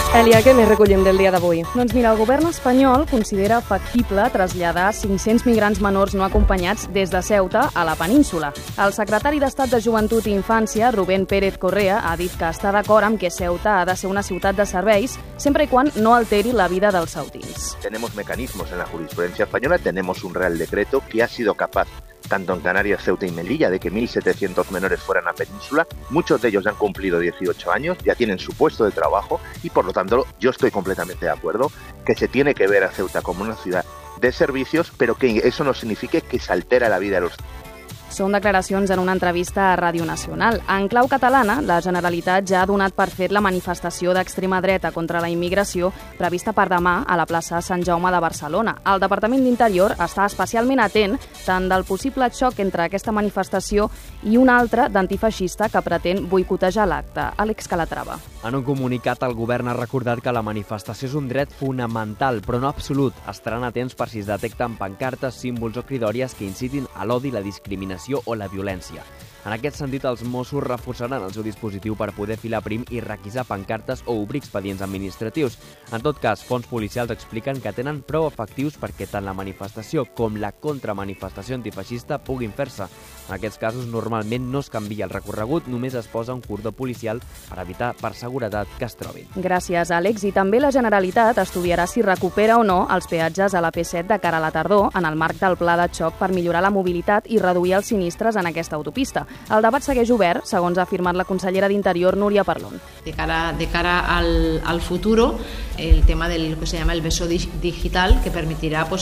Èlia, què més recollim del dia d'avui? Doncs mira, el govern espanyol considera factible traslladar 500 migrants menors no acompanyats des de Ceuta a la península. El secretari d'Estat de Joventut i Infància, Rubén Pérez Correa, ha dit que està d'acord amb que Ceuta ha de ser una ciutat de serveis, sempre y cuando no alteri la vida dels ceutins. Tenemos mecanismos en la jurisprudencia española, tenemos un Real Decreto que ha sido capaz, tanto en Canarias, Ceuta y Melilla, de que 1.700 menores fueran a península. Muchos de ellos ya han cumplido 18 años, ya tienen su puesto de trabajo y, por lo tanto, yo estoy completamente de acuerdo que se tiene que ver a Ceuta como una ciudad de servicios, pero que eso no signifique que se altera la vida de los. Són declaracions en una entrevista a Ràdio Nacional. En clau catalana, la Generalitat ja ha donat per fet la manifestació d'extrema dreta contra la immigració prevista per demà a la plaça Sant Jaume de Barcelona. El Departament d'Interior està especialment atent tant del possible xoc entre aquesta manifestació i una altra d'antifeixista que pretén boicotejar l'acte. Àlex Calatrava. En un comunicat, el govern ha recordat que la manifestació és un dret fonamental, però no absolut. Estaran atents per si es detecten pancartes, símbols o cridòries que incitin a l'odi, la discriminació o la violència. En aquest sentit, els Mossos reforçaran el seu dispositiu per poder filar prim i requisar pancartes o obrir expedients administratius. En tot cas, fonts policials expliquen que tenen prou efectius perquè tant la manifestació com la contramanifestació antifeixista puguin fer-se. En aquests casos, normalment no es canvia el recorregut, només es posa un cordó policial per evitar per seguretat que es trobin. Gràcies, Àlex. I també la Generalitat estudiarà si recupera o no els peatges a la P7 de cara a la tardor en el marc del pla de xoc per millorar la mobilitat i reduir els sinistres en aquesta autopista. El debat segueix obert, segons ha afirmat la consellera d'Interior, Núria Parlon. De cara al futuro, el tema de lo que se llama el beso digital, que permitirá pues,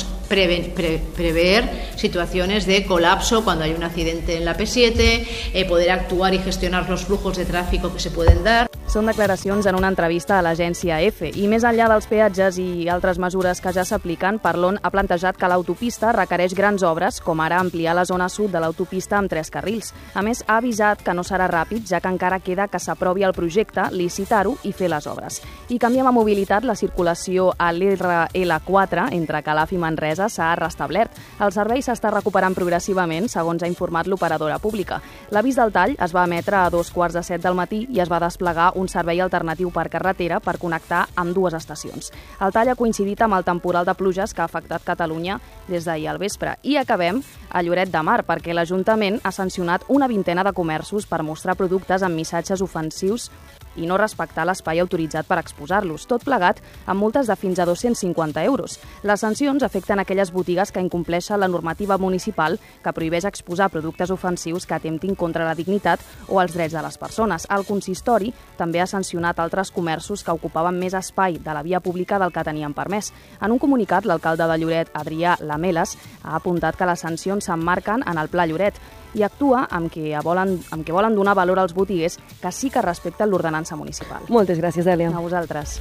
prever situaciones de colapso cuando hay un accidente en la P7, poder actuar y gestionar los flujos de tráfico que se pueden dar. Són declaracions en una entrevista a l'agència EFE. I més enllà dels peatges i altres mesures que ja s'apliquen, Parlon ha plantejat que l'autopista requereix grans obres, com ara ampliar la zona sud de l'autopista amb 3 carrils. A més, ha avisat que no serà ràpid, ja que encara queda que s'aprovi el projecte, licitar-ho i fer les obres. I canviem a mobilitat, la circulació a l'RL4 entre Calaf i Manresa s'ha restablert. El servei s'està recuperant progressivament, segons ha informat l'operadora pública. L'avís del tall es va emetre a 2:15 del matí i es va desplegar un servei alternatiu per carretera per connectar amb 2 estacions. El tall ha coincidit amb el temporal de pluges que ha afectat Catalunya des d'ahir al vespre. I acabem a Lloret de Mar, perquè l'Ajuntament ha sancionat una vintena de comerços per mostrar productes amb missatges ofensius i no respectar l'espai autoritzat per exposar-los, tot plegat amb multes de fins a 250 euros. Les sancions afecten aquelles botigues que incompleixen la normativa municipal que prohibeix exposar productes ofensius que atemptin contra la dignitat o els drets de les persones. El consistori també ha sancionat altres comerços que ocupaven més espai de la via pública del que tenien permès. En un comunicat, l'alcalde de Lloret, Adrià Lameles, ha apuntat que les sancions s'emmarquen en el Pla Lloret i actua amb què volen donar valor als botiguers que sí que respecten l'ordenança municipal. Moltes gràcies, Èlia. A vosaltres.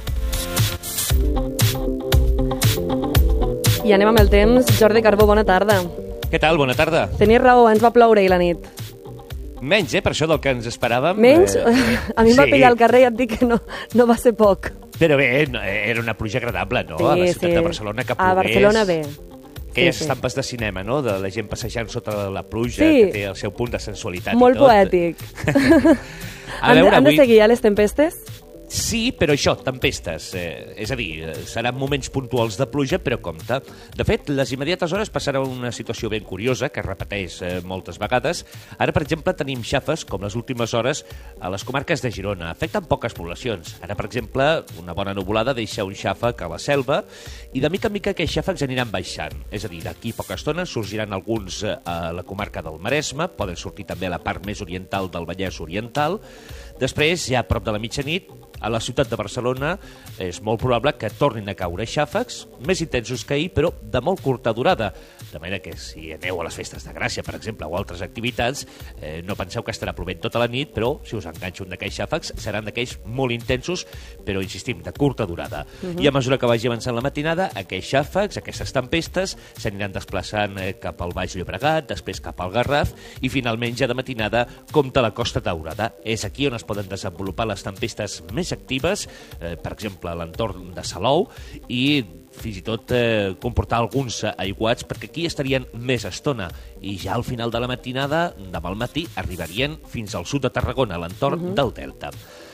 I anem amb el temps. Jordi Carbó, bona tarda. Què tal? Bona tarda. Tenies raó, ens va ploure ahir la nit. Menys, per això del que ens esperàvem. Menys? A mi em va pillar al carrer i et dic que no va ser poc. Però bé, era una pluja agradable, no? A la ciutat de Barcelona, que plogués. A Barcelona bé. Aquelles estampes de cinema, no? De la gent passejant sota la pluja, que té el seu punt de sensualitat i tot. Molt poètic. Han de seguir a les tempestes? Sí, però això, tempestes. És a dir, seran moments puntuals de pluja, però compte. De fet, les immediates hores passarà una situació ben curiosa, que es repeteix moltes vegades. Ara, per exemple, tenim xafes, com les últimes hores, a les comarques de Girona. Afecten poques poblacions. Ara, per exemple, una bona nuvolada deixa un xàfec a la Selva i de mica en mica aquests xàfecs aniran baixant. És a dir, d'aquí a poca estona sorgiran alguns a la comarca del Maresme, poden sortir també a la part més oriental del Vallès Oriental. Després, ja a prop de la mitjanit, a la ciutat de Barcelona és molt probable que tornin a caure xàfecs, més intensos que ahir, però de molt curta durada. De manera que si aneu a les festes de Gràcia, per exemple, o altres activitats, no penseu que estarà plovent tota la nit, però si us enganxa un d'aquells xàfecs, seran d'aquells molt intensos, però, insistim, de curta durada. I a mesura que vagi avançant la matinada, aquests xàfecs, aquestes tempestes, s'aniran desplaçant cap al Baix Llobregat, després cap al Garraf, i finalment ja de matinada compta la Costa Daurada. És aquí on es poden desenvolupar les tempestes més actives, per exemple, a l'entorn de Salou, i fins i tot comportar alguns aiguats, perquè aquí estarien més estona, i ja al final de la matinada, demà al matí, arribarien fins al sud de Tarragona, a l'entorn del Delta.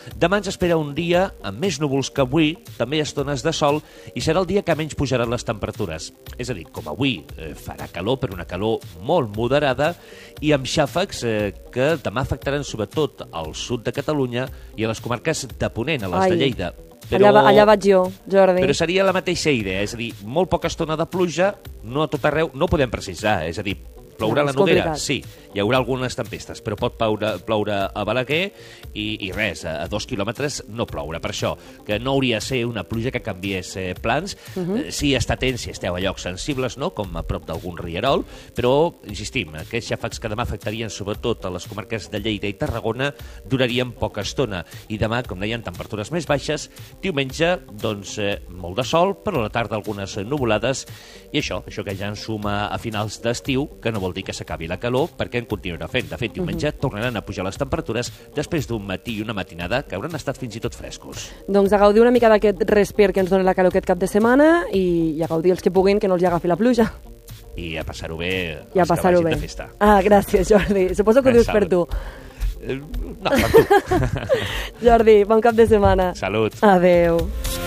Demà ens espera un dia amb més núvols que avui, també estones de sol, i serà el dia que menys pujaran les temperatures. És a dir, com avui farà calor, però una calor molt moderada, i amb xàfecs que demà afectaran sobretot al sud de Catalunya i a les comarques de Ponent, a les de Lleida. Però, allà vaig jo, Jordi. Però seria la mateixa idea, és a dir, molt poca estona de pluja, no a tot arreu, no podem precisar, és a dir, plourà a la Noguera, sí, hi haurà algunes tempestes, però pot ploure a Balaguer i res, a 2 quilòmetres no plourà. Per això, que no hauria de ser una pluja que canviés plans. Sí, està atent si esteu a llocs sensibles, no?, com a prop d'algun rierol, però, insistim, aquests xàfecs que demà afectarien sobretot a les comarques de Lleida i Tarragona durarien poca estona. I demà, com deien, temperatures més baixes. Diumenge, doncs, molt de sol, però a la tarda algunes nuvolades, i això que ja ens suma a finals d'estiu, que no vol dir que s'acabi la calor, perquè en continuarà fent. De fet, diumenge tornaran a pujar les temperatures després d'un matí i una matinada que hauran estat fins i tot frescos. Doncs a gaudir una mica d'aquest respir que ens dona la calor aquest cap de setmana i a gaudir els que puguin, que no els agafi la pluja. I a passar-ho bé, I a passar-ho bé. De festa. Gràcies, Jordi. Suposo que ho dius per tu. No, per tu. Jordi, bon cap de setmana. Salut. Adeu.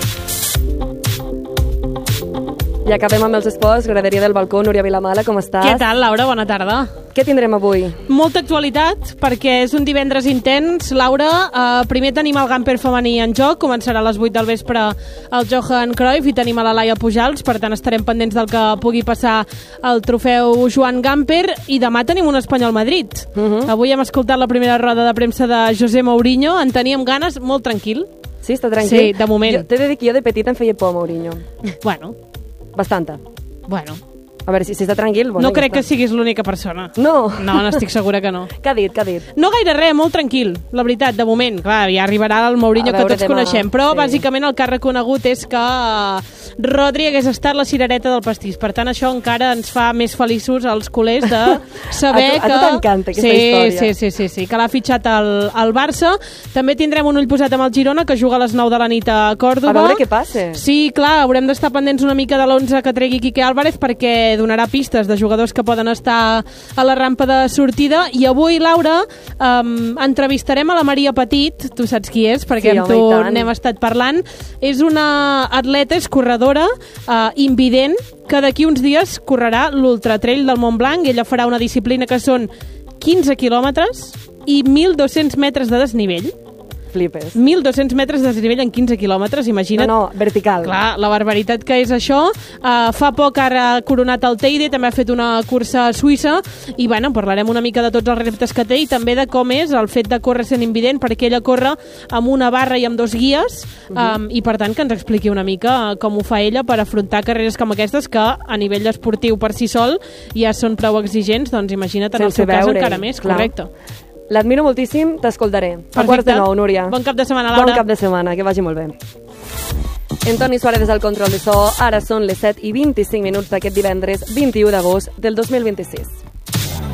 I acabem amb els esports. Graderia del balcó, Núria Vilamala, com estàs? Què tal, Laura? Bona tarda. Què tindrem avui? Molta actualitat, perquè és un divendres intens. Laura, primer tenim el Gamper femení en joc, començarà a les 8 del vespre el Johan Cruyff i tenim a la Laia Pujals, per tant estarem pendents del que pugui passar el trofeu Joan Gamper, i demà tenim un Espanyol-Madrid. Avui hem escoltat la primera roda de premsa de José Mourinho, en teníem ganes, molt tranquil. Sí, està tranquil? Sí, de moment. T'he de dir que jo de petit em feia por, Mourinho. Bueno. Bastanta. Bueno. A veure, si està tranquil... No crec que siguis l'única persona. No. No, n'estic segura que no. Què ha dit? No gaire res, molt tranquil, la veritat, de moment. Clar, ja arribarà el Mourinho que tots coneixem, però bàsicament el que ha reconegut és que Rodri hagués estat la cirereta del pastís. Per tant, això encara ens fa més feliços als culers de saber que... A tu t'encanta aquesta història. Sí, que l'ha fitxat al Barça. També tindrem un ull posat amb el Girona, que juga a les 9 de la nit a Còrdova. A veure què passa. Sí, clar, haurem d'estar pendents una mica de l'11 que tregui Quique Álvarez, perquè donarà pistes de jugadors que poden estar a la rampa de sortida. I avui, Laura, entrevistarem a la Maria Petit, tu saps qui és, perquè amb tu n'hem estat parlant. És una atleta, és corredora, invident, que d'aquí uns dies correrà l'Ultratrail del Montblanc, i ella farà una disciplina que són 15 quilòmetres i 1.200 metres de desnivell. Flipes. 1.200 metres de desnivell en 15 quilòmetres, imagina't. No, vertical. Clar, la barbaritat que és això. Fa poc ara ha coronat el Teide, també ha fet una cursa a Suïssa, i bueno, parlarem una mica de tots els reptes que té i també de com és el fet de córrer sent invident, perquè ella corre amb una barra i amb 2 guies, i per tant que ens expliqui una mica com ho fa ella per afrontar carreres com aquestes, que a nivell esportiu per si sol ja són prou exigents, doncs imagina't en el seu cas encara més, correcte. L'admiro moltíssim, t'escoltaré. A 8:45, Núria. Bon cap de setmana, Laura. Bon cap de setmana, que vagi molt bé. Antoni Suárez és al control de so. Ara són les 7:25 d'aquest divendres 21 d'agost del 2026.